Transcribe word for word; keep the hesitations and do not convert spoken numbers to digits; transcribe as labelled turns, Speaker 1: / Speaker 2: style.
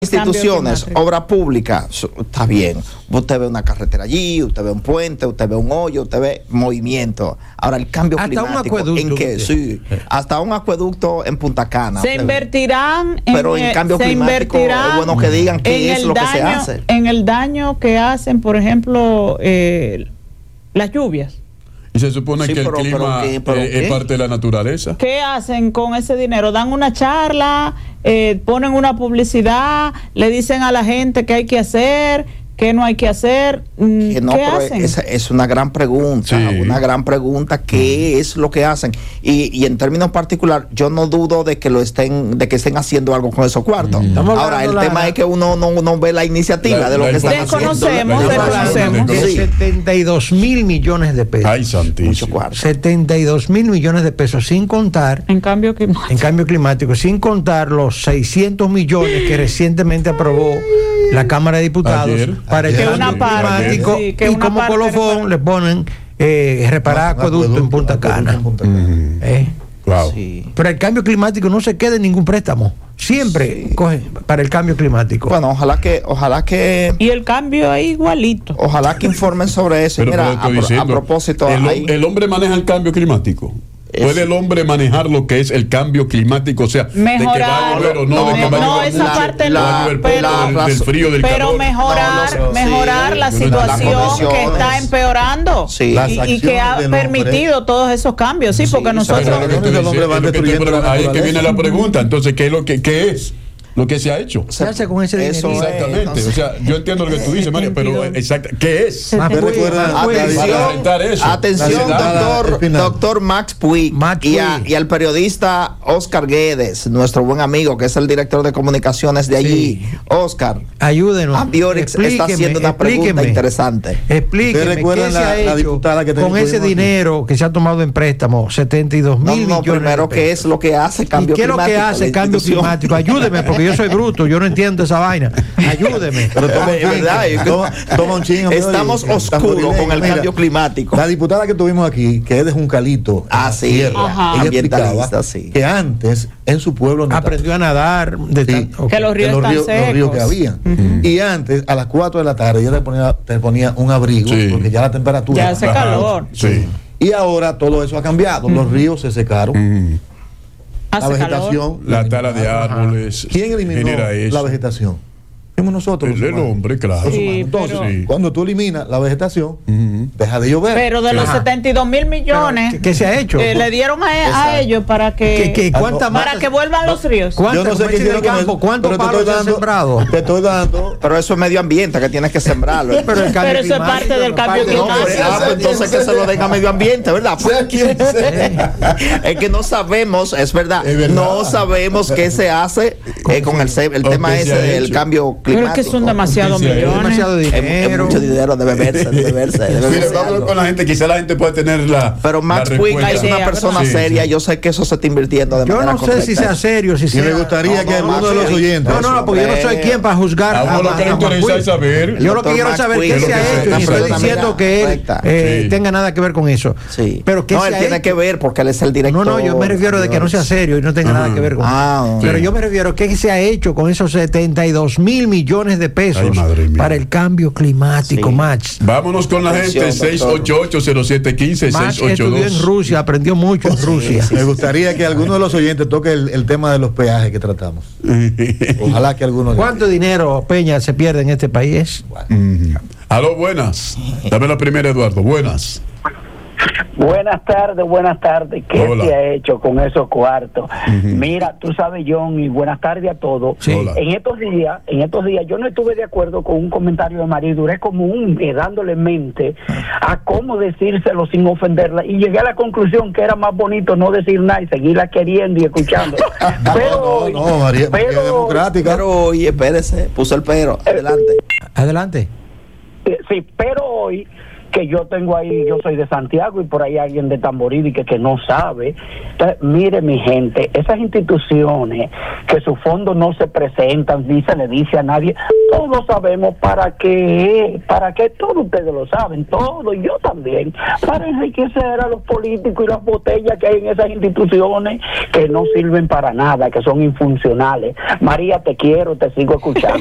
Speaker 1: instituciones, obra pública, está bien. Usted ve una carretera allí, usted ve un puente, usted ve un hoyo, usted ve movimiento. Ahora el cambio
Speaker 2: hasta
Speaker 1: climático,
Speaker 2: un
Speaker 1: ¿en qué? Sí, hasta un acueducto en Punta Cana.
Speaker 3: Se invertirán en,
Speaker 1: pero en cambio climático es bueno que digan qué es lo
Speaker 3: daño,
Speaker 1: que se hace.
Speaker 3: En el daño que hacen, por ejemplo, eh, las lluvias.
Speaker 4: Y se supone sí, que pero, el clima pero, ¿qué, pero, eh, es parte de la naturaleza.
Speaker 3: ¿Qué hacen con ese dinero? Dan una charla, eh, ponen una publicidad, le dicen a la gente qué hay que hacer, qué no hay que hacer.
Speaker 1: Que no,
Speaker 3: ¿Qué
Speaker 1: pero
Speaker 3: hacen?
Speaker 1: Es, es una gran pregunta, sí. una gran pregunta. ¿Qué es lo que hacen? Y, y en términos particular, yo no dudo de que lo estén, de que estén haciendo algo con esos cuartos. Mm. Ahora, el la, tema la, es que uno no, no ve la iniciativa la, de lo que están haciendo.
Speaker 3: Desconocemos, desconocemos.
Speaker 2: De setenta y dos mil millones de pesos.
Speaker 4: Ay, santísimo.
Speaker 2: setenta y dos mil millones de pesos, sin contar.
Speaker 3: En cambio climático.
Speaker 2: En cambio climático, sin contar los seiscientos millones que recientemente aprobó la Cámara de Diputados
Speaker 4: Ayer,
Speaker 2: para
Speaker 4: ayer,
Speaker 2: el cambio climático, sí, y como colofón le ponen eh, reparar acueducto en Punta Cana.
Speaker 4: Uh-huh.
Speaker 2: ¿Eh?
Speaker 4: Wow.
Speaker 2: Sí. Pero el cambio climático no se queda en ningún préstamo. Siempre sí. coge para el cambio climático.
Speaker 1: Bueno, ojalá que, ojalá que.
Speaker 3: Y el cambio ahí igualito.
Speaker 1: Ojalá que informen sobre eso.
Speaker 4: Pero,
Speaker 1: Mira,
Speaker 4: pero
Speaker 1: a, diciendo, a propósito,
Speaker 4: el,
Speaker 1: ahí,
Speaker 4: el hombre maneja el cambio climático. ¿Puede el hombre manejar lo que es el cambio climático? O sea,
Speaker 3: mejorar,
Speaker 4: de que va a llover o no,
Speaker 3: no,
Speaker 4: de que va a
Speaker 3: no,
Speaker 4: llover
Speaker 3: esa
Speaker 4: mucho,
Speaker 3: parte
Speaker 4: no,
Speaker 3: no,
Speaker 4: del,
Speaker 3: pero,
Speaker 4: del, del frío, del
Speaker 3: pero
Speaker 4: calor.
Speaker 3: mejorar,
Speaker 1: no, no,
Speaker 3: mejorar sí, la situación que está empeorando sí. y, y que ha permitido hombre. todos esos cambios, sí, porque sí, nosotros...
Speaker 4: Ahí es que viene la pregunta, entonces, ¿qué es lo que qué es? Lo que se ha hecho.
Speaker 2: Se hace con ese dinero.
Speaker 4: Exactamente. Es, o sea, yo entiendo lo que tú dices, Mario, pero exacto, ¿qué es?
Speaker 1: Ah, atención, atención doctor, doctor Max Puig, Max y, a, y al periodista Oscar Guedes, nuestro buen amigo, que es el director de comunicaciones de allí. Sí. Oscar,
Speaker 2: ayúdenos.
Speaker 1: Ambiorix está haciendo una pregunta interesante.
Speaker 2: Explíqueme qué se ha la, hecho la que con ese dinero que se ha tomado en préstamo, setenta y dos mil no, no, millones.
Speaker 1: Primero, ¿qué es lo que hace cambio
Speaker 2: ¿Y qué
Speaker 1: climático?
Speaker 2: ¿Qué es lo que hace cambio climático? Ayúdeme, porque yo soy bruto, yo no entiendo esa vaina. Ayúdeme.
Speaker 1: Pero toma, es verdad, toma, toma un chingo. Estamos oscuros con el Mira, cambio climático.
Speaker 5: La diputada que tuvimos aquí, que es de Juncalito,
Speaker 1: ah, sí,
Speaker 5: tierra, ella explicaba sí. que antes en su pueblo
Speaker 2: no aprendió estaba. a nadar, de
Speaker 5: sí,
Speaker 2: tan,
Speaker 3: okay. que los ríos,
Speaker 5: que los, ríos,
Speaker 3: están
Speaker 5: los ríos que había. Uh-huh. Y antes, a las cuatro de la tarde, ella te ponía, te ponía un abrigo, sí. porque ya la temperatura.
Speaker 3: Ya hace calor.
Speaker 5: Sí. Y ahora todo eso ha cambiado. Uh-huh. Los ríos se secaron. Uh-huh. La vegetación,
Speaker 4: la tala de árboles.
Speaker 5: ¿Quién eliminó la vegetación? Fuimos nosotros.
Speaker 4: El, el hombre, claro.
Speaker 3: Sí,
Speaker 5: Entonces,
Speaker 3: pero,
Speaker 5: sí. cuando tú eliminas la vegetación, uh-huh. deja de llover.
Speaker 3: Pero de los Ajá. setenta y dos mil millones,
Speaker 2: ¿qué, ¿qué se ha hecho?
Speaker 3: Que le dieron a, a ellos para que,
Speaker 2: ¿Qué, qué,
Speaker 3: para
Speaker 2: matas,
Speaker 3: que vuelvan los ríos.
Speaker 5: Yo no sé qué hicieron campo,
Speaker 2: ¿cuántos palos se han sembrado?
Speaker 5: Te estoy dando.
Speaker 1: Pero eso es medio ambiente que tienes que sembrarlo.
Speaker 3: pero, el pero eso es parte del cambio climático.
Speaker 1: Ah, pues entonces que se lo den a medio ambiente, ¿verdad? Pues, es que no sabemos, es verdad, es verdad. no sabemos qué se hace eh, con el, el tema ese del cambio climático.
Speaker 3: Pero es que son demasiados millones.
Speaker 2: Demasiado dinero.
Speaker 1: Es, es mucho dinero, debe verse, debe verse. Debe verse
Speaker 4: Mira, vamos con la gente, quizá la gente puede tener la.
Speaker 1: Pero Max Puig es una persona sí, seria, sí. yo sé que eso se está invirtiendo de
Speaker 2: yo
Speaker 1: manera
Speaker 2: no sé
Speaker 1: correcta.
Speaker 2: si sea serio, si sea.
Speaker 5: Me gustaría no, que alguno no, de los oyentes.
Speaker 2: No, no, no, porque yo no soy quien para juzgar
Speaker 4: a, a lo que le interesa es saber.
Speaker 2: Yo lo que quiero saber qué se ha hecho, y estoy diciendo que él eh, tenga nada que ver con eso.
Speaker 1: Sí.
Speaker 2: Pero qué
Speaker 1: no, él tiene que ver porque él es el director.
Speaker 2: No, no, yo me refiero de que no sea serio y no tenga nada que ver con eso. Pero yo me refiero a qué se ha hecho con esos setenta y dos mil millones de pesos para el cambio climático, sí. Max.
Speaker 4: Vámonos con la gente, seis ocho ocho cero siete uno cinco, seis ocho dos.
Speaker 2: Estudió en Rusia, aprendió mucho en Rusia.
Speaker 5: Me gustaría que alguno de los oyentes toque el, el tema de los peajes que tratamos. Ojalá que alguno.
Speaker 2: ¿Cuánto dinero, Peña, se pierde en este país?
Speaker 4: Uh-huh. Aló, buenas. Dame la primera, Eduardo. Buenas.
Speaker 6: Buenas tardes, buenas tardes. ¿Qué
Speaker 4: Hola.
Speaker 6: se ha hecho con esos cuartos? Uh-huh. Mira, tú sabes, John, y buenas tardes a todos.
Speaker 2: Sí.
Speaker 6: En estos días, en estos días, yo no estuve de acuerdo con un comentario de María, duré como un eh, dándole mente a cómo decírselo sin ofenderla, y llegué a la conclusión que era más bonito no decir nada y seguirla queriendo y escuchando. pero
Speaker 5: no, no, no, María,
Speaker 6: pero,
Speaker 5: María democrática.
Speaker 1: Pero oye, espérese, puso el pero. Adelante.
Speaker 2: Adelante.
Speaker 6: Eh, sí, pero hoy que yo tengo ahí, yo soy de Santiago y por ahí alguien de Tamboril que, que no sabe. Entonces, mire mi gente, esas instituciones que sus fondos no se presentan, ni se le dice a nadie, todos sabemos para qué, para qué, todos ustedes lo saben, todos, yo también, para enriquecer a los políticos y las botellas que hay en esas instituciones que no sirven para nada, que son infuncionales. María, te quiero, te sigo escuchando.